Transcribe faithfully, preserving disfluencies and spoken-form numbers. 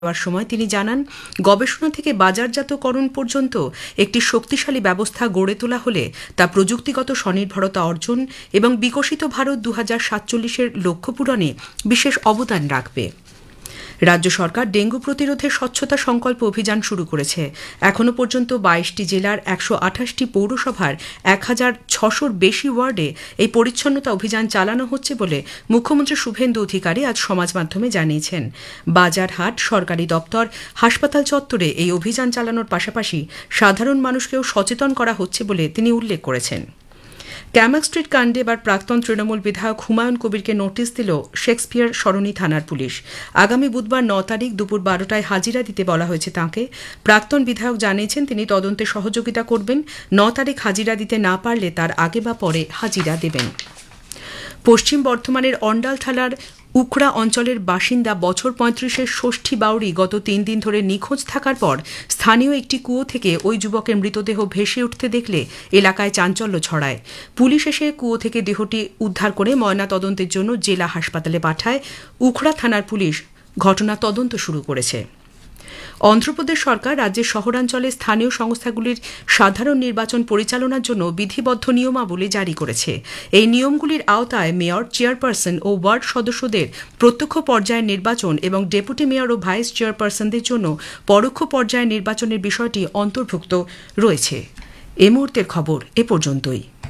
দেওয়ার সময় তিনি জানান, গবেষণা থেকে বাজারজাতকরণ পর্যন্ত একটি শক্তিশালী ব্যবস্থা গড়ে তোলা হলে তা প্রযুক্তিগত স্বনির্ভরতা অর্জন এবং বিকশিত ভারত দু হাজার সাতচল্লিশের লক্ষ্য পূরণে বিশেষ অবদান রাখবে। রাজ্য সরকার ডেঙ্গু প্রতিরোধে স্বচ্ছতা সংকল্প অভিযান শুরু করেছে। এখনও পর্যন্ত বাইশটি জেলার একশো আঠাশটি পৌরসভার এক হাজার ছশোর বেশি ওয়ার্ডে এই পরিচ্ছন্নতা অভিযান চালানো হচ্ছে বলে মুখ্যমন্ত্রী শুভেন্দু অধিকারী আজ সমাজ মাধ্যমে জানিয়েছেন। বাজার, হাট, সরকারি দপ্তর, হাসপাতাল চত্বরে এই অভিযান চালানোর পাশাপাশি সাধারণ মানুষকেও সচেতন করা হচ্ছে বলে তিনি উল্লেখ করেছেন। ক্যামাক স্ট্রিট কাণ্ডে এবার প্রাক্তন তৃণমূল বিধায়ক হুমায়ুন কবিরকে নোটিশ দিল শেক্সপিয়ার সরণি থানার পুলিশ। আগামী বুধবার ন তারিখ দুপুর বারোটায় হাজিরা দিতে বলা হয়েছে তাঁকে। প্রাক্তন বিধায়ক জানিয়েছেন তিনি তদন্তে সহযোগিতা করবেন। ন তারিখ হাজিরা দিতে না পারলে তার আগে বা পরে হাজিরা দেবেন। পশ্চিম বর্ধমানের অন্ডালঠালার উখড়া অঞ্চলের বাসিন্দা বছর পঁয়ত্রিশের ষষ্ঠী বাউরি গত তিন দিন ধরে নিখোঁজ থাকার পর স্থানীয় একটি কুয়ো থেকে ওই যুবকের মৃতদেহ ভেসে উঠতে দেখলে এলাকায় চাঞ্চল্য ছড়ায়। পুলিশ এসে কুয়ো থেকে দেহটি উদ্ধার করে ময়নাতদন্তের জন্য জেলা হাসপাতালে পাঠায়। উখড়া থানার পুলিশ ঘটনা তদন্ত শুরু করেছে। অন্ধ্রপ্রদেশ সরকার রাজ্যের শহরাঞ্চলে স্থানীয় সংস্থাগুলির সাধারণ নির্বাচন পরিচালনার জন্য বিধিবদ্ধ নিয়মাবলী জারি করেছে। এই নিয়মগুলির আওতায় মেয়র, চেয়ারপারসন ও ওয়ার্ড সদস্যদের প্রত্যক্ষ পর্যায়ের নির্বাচন এবং ডেপুটি মেয়র ও ভাইস চেয়ারপারসনদের জন্য পরোক্ষ পর্যায়ের নির্বাচনের বিষয়টি অন্তর্ভুক্ত রয়েছে। এ মুহূর্তের খবর এ পর্যন্তই।